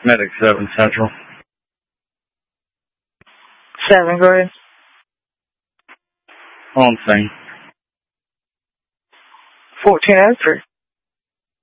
Medic 7 Central. 7, go ahead. On scene. 1403.